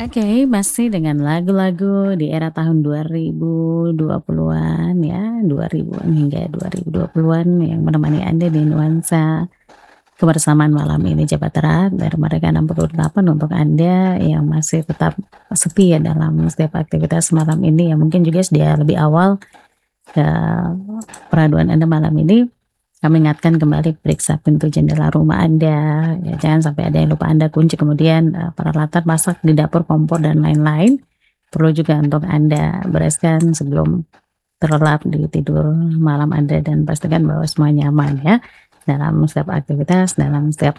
Oke, masih dengan lagu-lagu di era tahun 2020-an ya, 2000-an hingga 2020-an yang menemani Anda di nuansa kebersamaan malam ini Jabat Erat dari Mereka 68 untuk Anda yang masih tetap setia dalam setiap aktivitas malam ini yang mungkin juga sudah lebih awal, peraduan Anda malam ini, kami ingatkan kembali periksa pintu jendela rumah Anda, ya jangan sampai ada yang lupa Anda kunci, kemudian, peralatan masak di dapur, kompor, dan lain-lain, perlu juga untuk Anda bereskan sebelum terlelap di tidur malam Anda dan pastikan bahwa semua nyaman ya, dalam setiap aktivitas, dalam setiap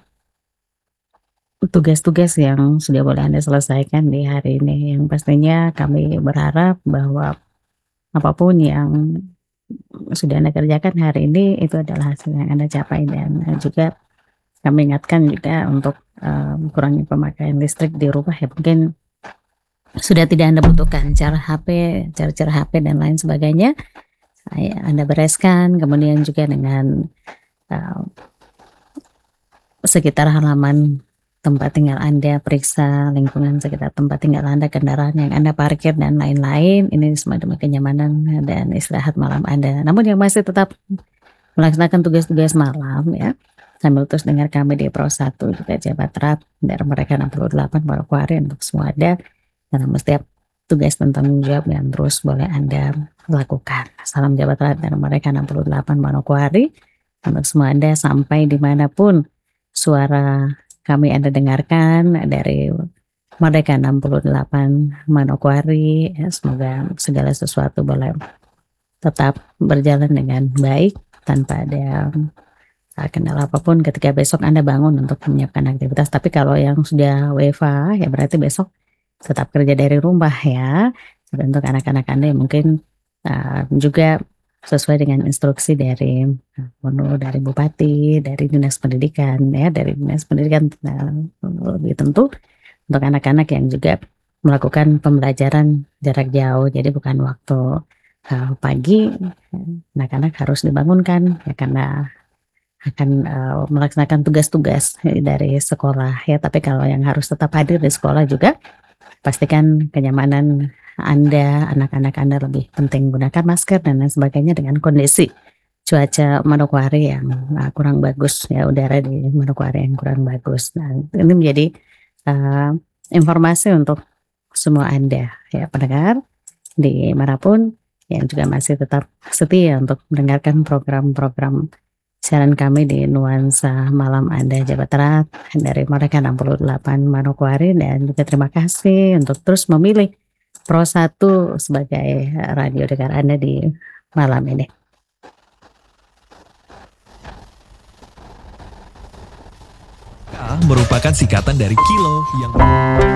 tugas-tugas yang sudah boleh Anda selesaikan di hari ini, yang pastinya kami berharap bahwa apapun yang sudah Anda kerjakan hari ini itu adalah hasil yang Anda capai dan, juga kami ingatkan juga untuk, kurangi pemakaian listrik di rumah ya mungkin sudah tidak Anda butuhkan charger HP dan lain sebagainya, Anda bereskan kemudian juga dengan, eee, sekitar halaman tempat tinggal Anda, periksa lingkungan sekitar tempat tinggal Anda, kendaraan yang Anda parkir dan lain-lain, ini semua demi kenyamanan dan istirahat malam Anda. Namun yang masih tetap melaksanakan tugas-tugas malam ya, sambil terus dengar kami di Pro 1 juga Jabat Erat dari Mereka 68 Manokwari untuk semua Anda dalam setiap tugas dan tanggung jawab yang terus boleh Anda lakukan. Salam Jabat Erat dari Mereka 68 Manokwari untuk semua Anda sampai dimanapun suara kami Anda dengarkan dari Merdeka 68 Manokwari, ya semoga segala sesuatu boleh tetap berjalan dengan baik tanpa ada, kendala apapun ketika besok Anda bangun untuk menyiapkan aktivitas. Tapi kalau yang sudah WFH ya berarti besok tetap kerja dari rumah ya. Dan untuk anak-anak Anda yang mungkin, juga sesuai dengan instruksi dari, dari bupati, dari dinas pendidikan ya, dari dinas pendidikan, lebih tentu untuk anak-anak yang juga melakukan pembelajaran jarak jauh. Jadi bukan waktu, pagi, anak-anak harus dibangunkan ya karena akan, melaksanakan tugas-tugas dari sekolah ya. Tapi kalau yang harus tetap hadir di sekolah juga pastikan kenyamanan Anda, anak-anak Anda lebih penting, gunakan masker dan lain sebagainya dengan kondisi cuaca Manokwari yang, kurang bagus ya, udara di Manokwari yang kurang bagus. Nah, ini menjadi, eee, informasi untuk semua Anda ya pendengar di manapun yang juga masih tetap setia untuk mendengarkan program-program siaran kami di nuansa malam Anda Jabat Erat dari Mereka 68 Manokwari dan juga terima kasih untuk terus memilih Pro 1 sebagai radio dengar Anda di malam ini. Merupakan singkatan dari kilo yang